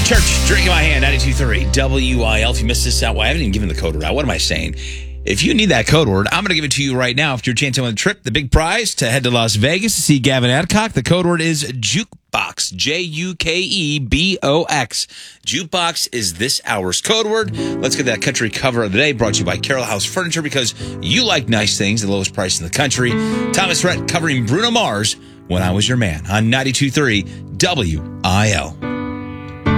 Church, Drink in My Hand, 92.3 WIL. If you missed this out, well, I haven't even given the code word out. What am I saying? If you need that code word, I'm going to give it to you right now. If you're chance to win the trip, the big prize to head to Las Vegas to see Gavin Adcock, the code word is Jukebox. Jukebox. Jukebox is this hour's code word. Let's get that country cover of the day, brought to you by Carroll House Furniture, because you like nice things, the lowest price in the country. Thomas Rhett covering Bruno Mars, When I Was Your Man, on 92.3 WIL.